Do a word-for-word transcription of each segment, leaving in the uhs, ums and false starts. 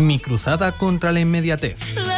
Mi cruzada contra la inmediatez.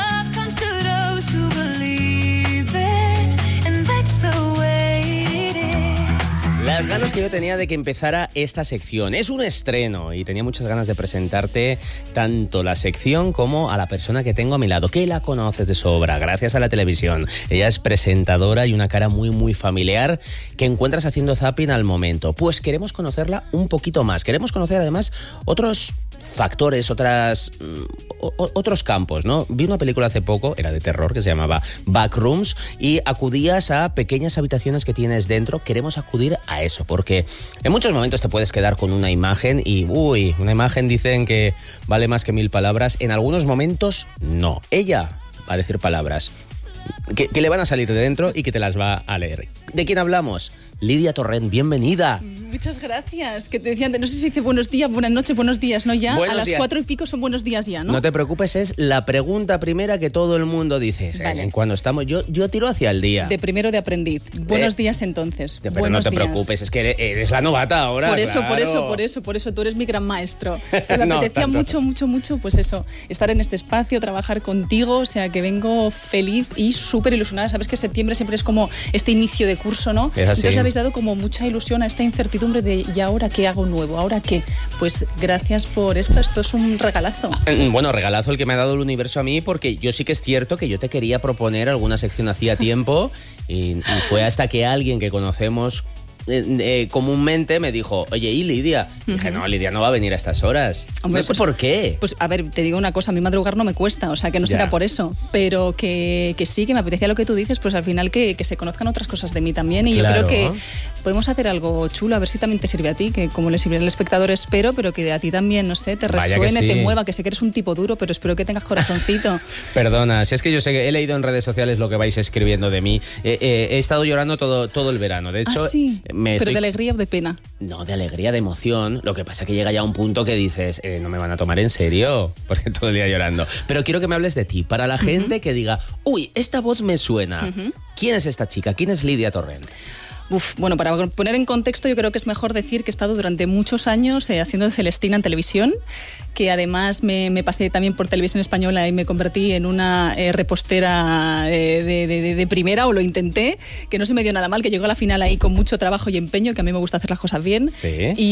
Las ganas que yo tenía de que empezara esta sección. Es un estreno y tenía muchas ganas de presentarte tanto la sección como a la persona que tengo a mi lado, que la conoces de sobra, gracias a la televisión. Ella es presentadora y una cara muy, muy familiar que encuentras haciendo zapping al momento. Pues queremos conocerla un poquito más. Queremos conocer además otros factores, otras o, otros campos, ¿no? Vi una película hace poco, era de terror, que se llamaba Backrooms, y acudías a pequeñas habitaciones que tienes dentro. Queremos acudir a eso, porque en muchos momentos te puedes quedar con una imagen y, uy, una imagen dicen que vale más que mil palabras. En algunos momentos, no. Ella va a decir palabras que, que le van a salir de dentro y que te las va a leer. ¿De quién hablamos? Lidia Torrent, bienvenida. Muchas gracias. Que te decían, no sé si dice buenos días, buenas noches, buenos días, ¿no? Ya buenos a las días. Cuatro y pico son buenos días ya, ¿no? No te preocupes, es la pregunta primera que todo el mundo dice. Vale. Cuando estamos, yo, yo tiro hacia el día. De primero de aprendiz. Buenos eh, días entonces. Pero buenos no te días. preocupes, es que eres, eres la novata ahora. Por eso, claro. por eso, por eso, por eso. Tú eres mi gran maestro. Me no, apetecía tanto. mucho, mucho, mucho, pues eso, estar en este espacio, trabajar contigo, o sea que vengo feliz y súper ilusionada. Sabes que septiembre siempre es como este inicio de curso, ¿no? Es así. Entonces le habéis dado como mucha ilusión a esta incertidumbre de ¿y ahora qué hago nuevo? ¿Ahora qué? Pues gracias por esto, esto es un regalazo. Bueno, regalazo el que me ha dado el universo a mí, porque yo sí que es cierto que yo te quería proponer alguna sección hacía tiempo y, y fue hasta que alguien que conocemos Eh, eh, comúnmente me dijo, oye, ¿y Lidia? Uh-huh. Dije, no, Lidia no va a venir a estas horas. Hombre, no sé pues, por qué. Pues a ver, te digo una cosa, a mí madrugar no me cuesta, o sea, que no será por eso, pero que, que sí, que me apetecía lo que tú dices, pues al final que, que se conozcan otras cosas de mí también, y claro. Yo creo que podemos hacer algo chulo, a ver si también te sirve a ti, que como le sirve al espectador espero, pero que a ti también, no sé, te resuene, sí. Te mueva, que sé que eres un tipo duro, pero espero que tengas corazoncito. Perdona, si es que yo sé que he leído en redes sociales lo que vais escribiendo de mí. Eh, eh, he estado llorando todo, todo el verano, de hecho... Ah, sí, me pero estoy... de alegría o de pena. No, de alegría, de emoción. Lo que pasa es que llega ya un punto que dices, eh, no me van a tomar en serio, porque todo el día llorando. Pero quiero que me hables de ti, para la gente uh-huh. que diga, uy, esta voz me suena. Uh-huh. ¿Quién es esta chica? ¿Quién es Lidia Torrent? Uf, bueno, para poner en contexto, yo creo que es mejor decir que he estado durante muchos años eh, haciendo de Celestina en televisión, que además me, me pasé también por Televisión Española y me convertí en una eh, repostera eh, de, de, de primera, o lo intenté, que no se me dio nada mal, que llegó a la final ahí con mucho trabajo y empeño, que a mí me gusta hacer las cosas bien. Sí.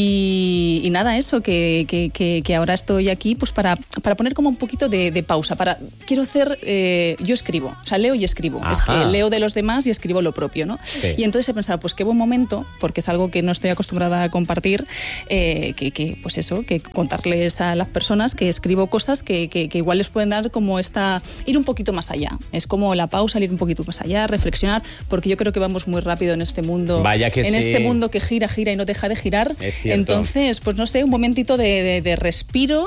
Y, y nada, eso, que, que, que, que ahora estoy aquí pues para, para poner como un poquito de, de pausa. Para, quiero hacer, eh, yo escribo, o sea, leo y escribo. Ajá. Es que leo de los demás y escribo lo propio, ¿no? Sí. Y entonces he pensado, pues qué buen momento, porque es algo que no estoy acostumbrada a compartir, eh, que, que pues eso, que contarles a las personas que escribo cosas que, que, que igual les pueden dar como esta, ir un poquito más allá. Es como la pausa, ir un poquito más allá, reflexionar, porque yo creo que vamos muy rápido en este mundo. Vaya que en sí. este mundo que gira, gira y no deja de girar. Es cierto. Entonces, pues no sé, un momentito de, de, de respiro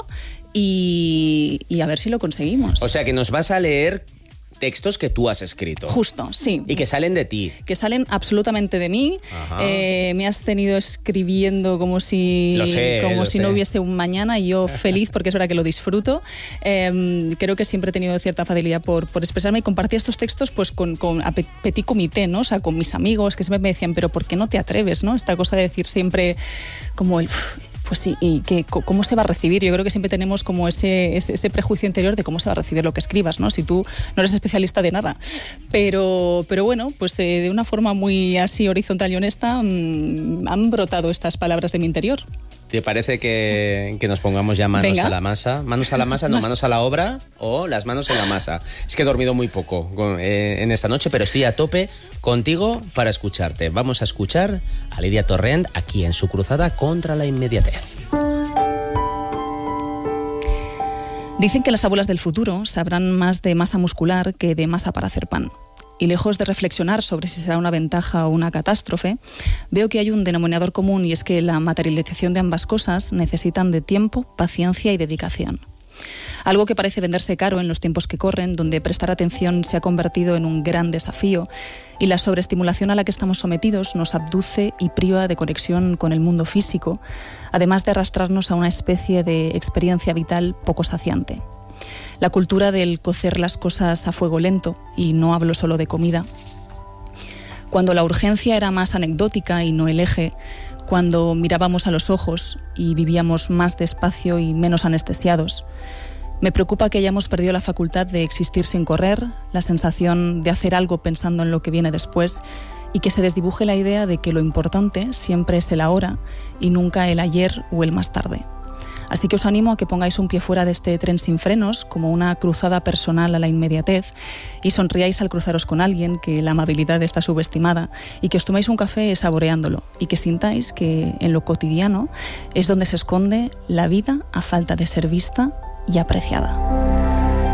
y, y a ver si lo conseguimos. O sea, que nos vas a leer textos que tú has escrito. Justo, sí. Y que salen de ti. Que salen absolutamente de mí. Eh, me has tenido escribiendo como si, lo sé, como lo si sé. no hubiese un mañana, y yo feliz porque es verdad que lo disfruto. Eh, creo que siempre he tenido cierta facilidad por, por expresarme y compartía estos textos pues con, con a petit comité, ¿no? O sea, con mis amigos que siempre me decían, pero ¿por qué no te atreves, no? Esta cosa de decir siempre como el... Pues sí, y que cómo se va a recibir. Yo creo que siempre tenemos como ese, ese, ese prejuicio interior de cómo se va a recibir lo que escribas, ¿no? Si tú no eres especialista de nada. Pero, pero bueno, pues eh, de una forma muy así horizontal y honesta mmm, han brotado estas palabras de mi interior. ¿Te parece que, que nos pongamos ya manos Venga. a la masa? ¿Manos a la masa? No, manos a la obra o las manos en la masa. Es que he dormido muy poco eh, en esta noche, pero estoy a tope contigo para escucharte. Vamos a escuchar a Lidia Torrent aquí en su cruzada contra la inmediatez. Dicen que las abuelas del futuro sabrán más de masa muscular que de masa para hacer pan. Y lejos de reflexionar sobre si será una ventaja o una catástrofe, veo que hay un denominador común, y es que la materialización de ambas cosas necesitan de tiempo, paciencia y dedicación. Algo que parece venderse caro en los tiempos que corren, donde prestar atención se ha convertido en un gran desafío y la sobreestimulación a la que estamos sometidos nos abduce y priva de conexión con el mundo físico, además de arrastrarnos a una especie de experiencia vital poco saciante. La cultura del cocer las cosas a fuego lento, y no hablo solo de comida. Cuando la urgencia era más anecdótica y no el eje, cuando mirábamos a los ojos y vivíamos más despacio y menos anestesiados, Me preocupa que hayamos perdido la facultad de existir sin correr, la sensación de hacer algo pensando en lo que viene después y que se desdibuje la idea de que lo importante siempre es el ahora y nunca el ayer o el más tarde. Así que os animo a que pongáis un pie fuera de este tren sin frenos, como una cruzada personal a la inmediatez, y sonriáis al cruzaros con alguien, que la amabilidad está subestimada, y que os toméis un café saboreándolo, y que sintáis que en lo cotidiano es donde se esconde la vida a falta de ser vista y apreciada.